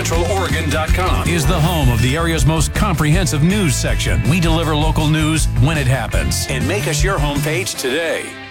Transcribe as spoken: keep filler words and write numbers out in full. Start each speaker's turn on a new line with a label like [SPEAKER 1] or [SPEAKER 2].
[SPEAKER 1] Central Oregon dot com is the home of the area's most comprehensive news section. We deliver local news when it happens. And make us your homepage today.